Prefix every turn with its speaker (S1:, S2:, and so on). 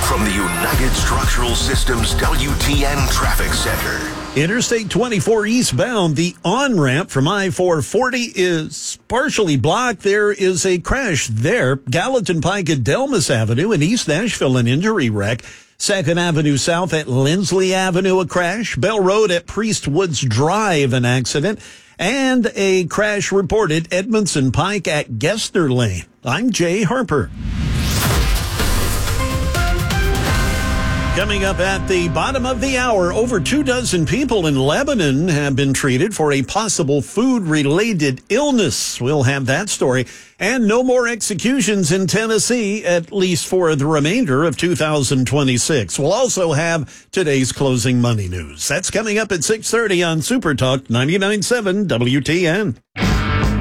S1: from the United Structural Systems WTN Traffic Center.
S2: Interstate 24 eastbound, the on-ramp from I-440 is partially blocked. There is a crash there. Gallatin Pike at Delmas Avenue in East Nashville, an injury wreck. 2nd Avenue South at Lindsley Avenue, a crash. Bell Road at Priest Woods Drive, an accident. And a crash reported Edmondson Pike at Gessner Lane. I'm Jay Harper. Coming up at the bottom of the hour, over 24 people in Lebanon have been treated for a possible food-related illness. We'll have that story. And no more executions in Tennessee, at least for the remainder of 2026. We'll also have today's closing money news. That's coming up at 6:30 on Super Talk 99.7 WTN.